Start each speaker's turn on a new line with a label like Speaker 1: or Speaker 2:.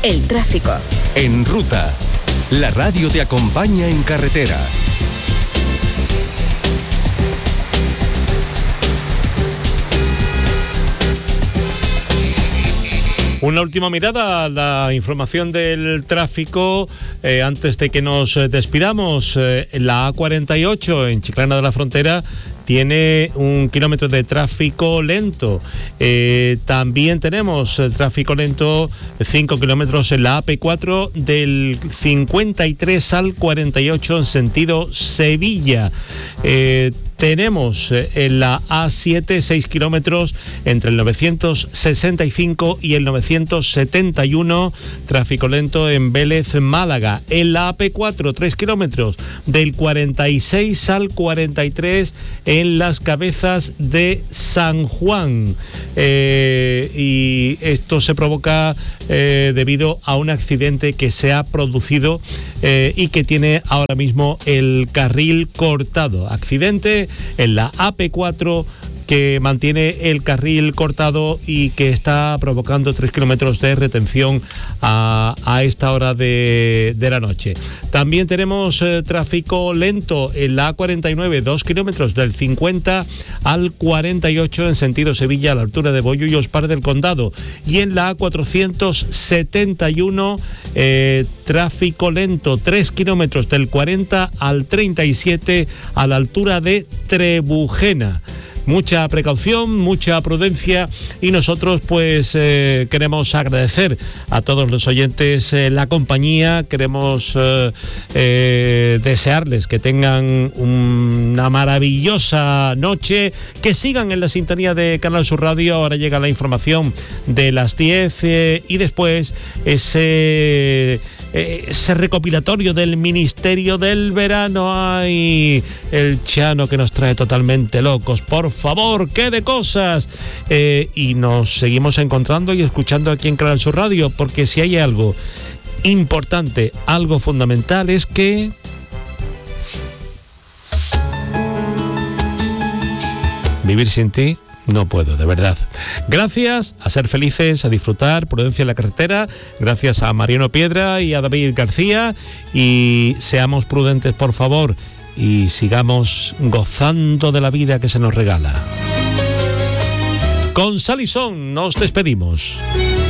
Speaker 1: El tráfico.
Speaker 2: En Ruta, la radio te acompaña en carretera.
Speaker 3: Una última mirada a la información del tráfico antes de que nos despidamos. La A48 en Chiclana de la Frontera tiene 1 kilómetro de tráfico lento. También tenemos tráfico lento 5 kilómetros en la AP4 del 53 al 48 en sentido Sevilla. Tenemos en la A7 6 kilómetros entre el 965 y el 971, tráfico lento en Vélez, Málaga. En la AP4 3 kilómetros del 46 al 43 en Las Cabezas de San Juan. Y esto se provoca debido a un accidente que se ha producido y que tiene ahora mismo el carril cortado. Accidente en la AP4 que mantiene el carril cortado y que está provocando 3 kilómetros de retención a esta hora de la noche. También tenemos tráfico lento en la A49, 2 kilómetros del 50 al 48 en sentido Sevilla, a la altura de Bollullos, Par del Condado. Y en la A471, tráfico lento, 3 kilómetros del 40 al 37 a la altura de Trebujena. Mucha precaución, mucha prudencia, y nosotros pues queremos agradecer a todos los oyentes la compañía. Queremos desearles que tengan una maravillosa noche, que sigan en la sintonía de Canal Sur Radio. Ahora llega la información de las 10 y después ese recopilatorio del Ministerio del Verano. ¡Ay! El Chano, que nos trae totalmente locos. Por favor, qué de cosas. Y nos seguimos encontrando y escuchando aquí en Canal Sur Radio, porque si hay algo importante, algo fundamental, es que vivir sin ti no puedo, de verdad. Gracias, a ser felices, a disfrutar, prudencia en la carretera. Gracias a Mariano Piedra y a David García. Y seamos prudentes, por favor, y sigamos gozando de la vida que se nos regala. Con Sal y Son nos despedimos.